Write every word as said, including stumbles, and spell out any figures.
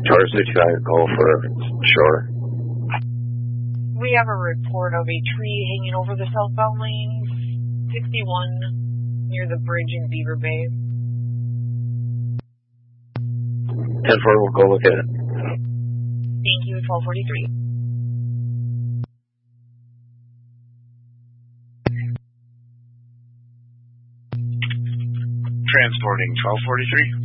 Tower sixty-nine, call for shore. We have a report of a tree hanging over the southbound lanes, sixty-one, near the bridge in Beaver Bay. ten four, we'll go look at it. Thank you, twelve forty-three. Transporting twelve forty-three.